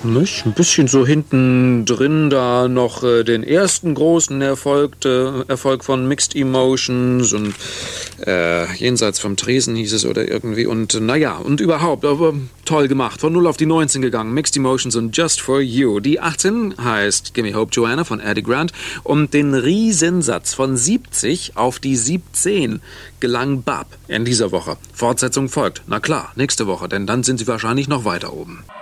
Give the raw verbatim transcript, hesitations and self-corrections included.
Nicht? Ein bisschen so hinten drin da noch äh, den ersten großen Erfolg, äh, Erfolg von Mixed Emotions und äh, jenseits vom Tresen hieß es oder irgendwie. Und äh, naja, und überhaupt, aber toll gemacht. Von null auf die neunzehn gegangen. Mixed Emotions und Just For You. Die achtzehn heißt Gimme Hope Joanna von Eddie Grant. Und den Riesensatz von siebzig auf die siebzehn gelang Bab in dieser Woche. Fortsetzung folgt. Na klar, nächste Woche, denn dann sind sie wahrscheinlich noch weiter oben.